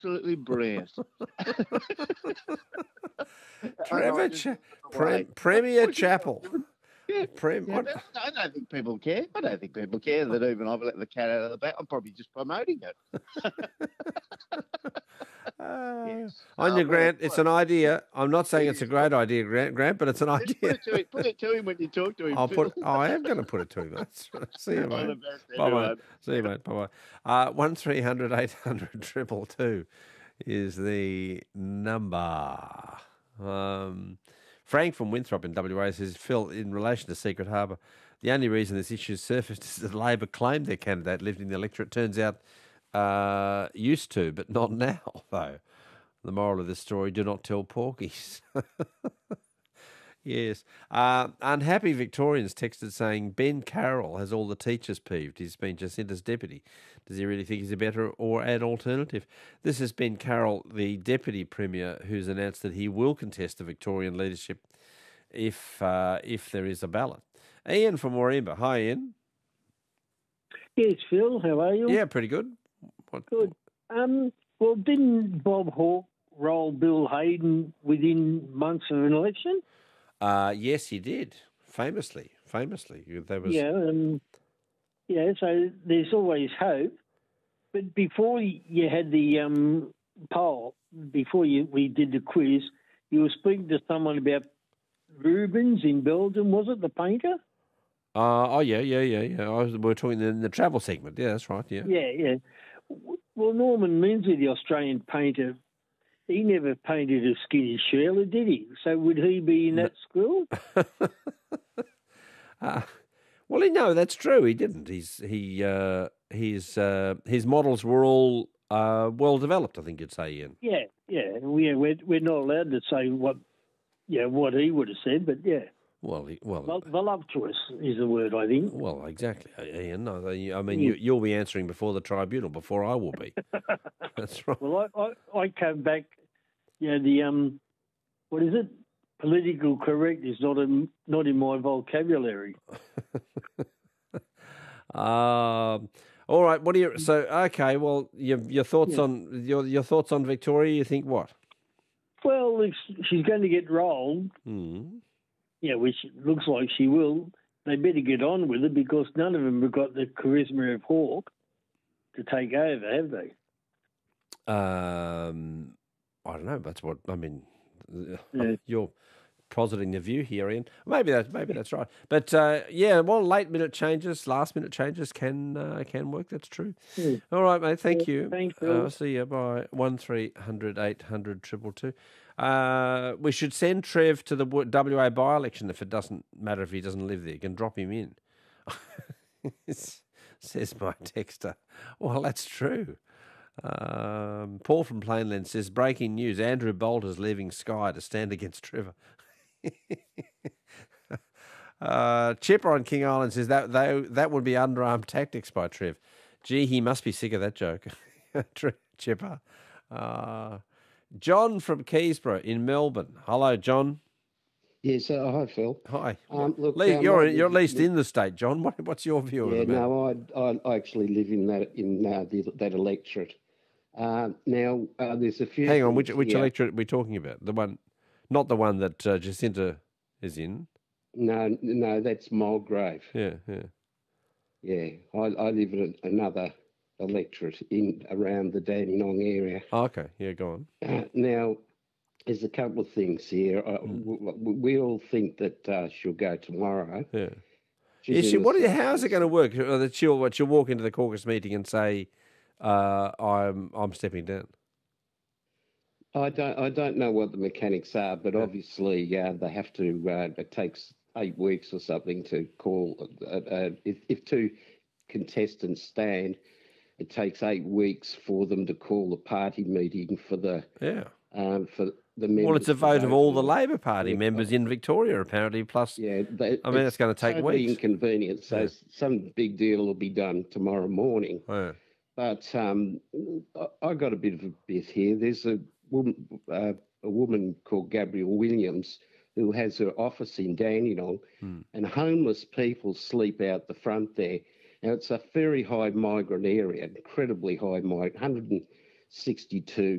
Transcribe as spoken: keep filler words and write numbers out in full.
absolutely brilliant. Trevor, Cha- Pre- Premier Chapel. Yeah, Prem- yeah, what- but I don't think people care. I don't think people care that even I've let the cat out of the bag. I'm probably just promoting it. Uh, Yes. on Uh, your what a- Grant, it's what an idea. I'm not saying It it's a is. great idea, Grant, Grant, but it's an Just put idea. it to him. Put it to him when you talk to him. I'll Phil. put. Oh, I am going to put it to him. That's right. See you, All the mate. best, Bye bye. everyone. See you, mate. Bye bye. Uh, one three hundred eight hundred triple two is the number. Um, Frank from Winthrop in W A says, Phil, in relation to Secret Harbour, the only reason this issue surfaced is that Labor claimed their candidate lived in the electorate. Turns out, uh, used to, but not now, though. The moral of this story, do not tell porkies. Yes. Uh, unhappy Victorians texted saying, Ben Carroll has all the teachers peeved. He's been Jacinta's deputy. Does he really think he's a better or an alternative? This is Ben Carroll, the Deputy Premier, who's announced that he will contest the Victorian leadership if uh, if there is a ballot. Ian from Warringah. Hi, Ian. Yes, Phil, how are you? Yeah, pretty good. What? Good. Um, well, didn't Bob Hawke roll Bill Hayden within months of an election? Uh, yes, he did. Famously. Famously. There was... Yeah, um, yeah, so there's always hope. But before you had the um, poll, before you, we did the quiz, you were speaking to someone about Rubens in Belgium, was it, the painter? Uh, oh, yeah, yeah, yeah, yeah. I was, we were talking in the travel segment. Yeah, that's right, yeah. Yeah, yeah. Well, Norman Minsley, the Australian painter, he never painted a skinny Shirley, did he? So would he be in that school? uh, well, no, that's true. He didn't. He's he uh, his uh, his models were all uh, well developed. I think you'd say, Ian. Yeah, yeah, yeah. We're we're not allowed to say what, yeah, what he would have said, but yeah. Well, he, well, Vol- voluptuous is the word, I think. Well, exactly, Ian. No, I mean, Yeah. you, you'll be answering before the tribunal, before I will be. That's right. Well, I, I, I came back, yeah, the, um, what is it? Political correct is not in, not in my vocabulary. um, all right. What do you? So, okay. Well, your your thoughts Yeah. on your your thoughts on Victoria? You think what? Well, if she's going to get rolled, Mm. yeah, which looks like she will, they better get on with it because none of them have got the charisma of Hawke to take over, have they? Um, I don't know. That's what I mean. Yeah. You're positing the view here, Ian. Maybe that's maybe that's right. But uh, yeah, well, late minute changes, last minute changes can uh, can work. That's true. Yeah. All right, mate. Thank Yeah, you. thanks, Phil. Uh, see you. Bye. One three hundred eight hundred triple two. Uh, we should send Trev to the W A by election if it doesn't matter if he doesn't live there. You can drop him in. Says my texter. Well, that's true. Um, Paul from Plainland says, breaking news, Andrew Bolt is leaving Sky to stand against Trevor. uh, Chipper on King Island says that they, that would be underarm tactics by Trev. Gee, he must be sick of that joke. Chipper. Uh, John from Keysborough in Melbourne. Hello, John. Yes, uh, hi, Phil. Hi. Um, look, Lee, um, you're I you're at live- least in the state, John. What, what's your view Yeah, of it? no, I, I actually live in that in uh, the, that electorate. Uh, now, uh, there's a few. Hang on, which things which here. electorate are we talking about? The one, not the one that uh, Jacinta is in. No, no, that's Mulgrave. Yeah, yeah. Yeah, I, I live in another electorate in around the Dandenong area. Oh, okay, yeah, go on. Uh, now, there's a couple of things here. Uh, Hmm. w- w- we all think that uh, she'll go tomorrow. Yeah. She's Is in she, the what? South How's it going to work? Uh, That she'll what? She'll walk into the caucus meeting and say, uh, "I'm I'm stepping down." I don't, I don't know what the mechanics are, but obviously uh, they have to. Uh, it takes eight weeks or something to call. Uh, uh, if, if two contestants stand, it takes eight weeks for them to call a party meeting for the Yeah. um, for the members. Well, it's a to vote of all the on. Labor Party members in Victoria, apparently. Plus, Yeah, they, I mean, it's going to take totally weeks. inconvenient. So Yeah. some big deal will be done tomorrow morning. Yeah. But um, I, I got a bit of a bit here. There's a woman, uh, a woman called Gabrielle Williams who has her office in Dandenong, Hmm. and homeless people sleep out the front there. Now, it's a very high migrant area, incredibly high migrant, one hundred sixty-two